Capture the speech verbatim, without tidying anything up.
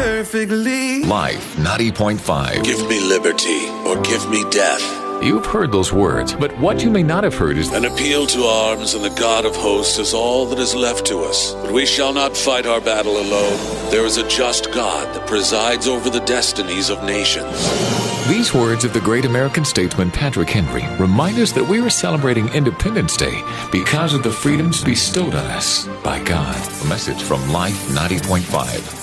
perfectly. Life ninety point five. Give me liberty or give me death. You've heard those words, but what you may not have heard is An appeal to arms and the God of hosts is all that is left to us. But we shall not fight our battle alone. There is a just God that presides over the destinies of nations. These words of the great American statesman Patrick Henry remind us that we are celebrating Independence Day because of the freedoms bestowed on us by God. A message from Life ninety point five.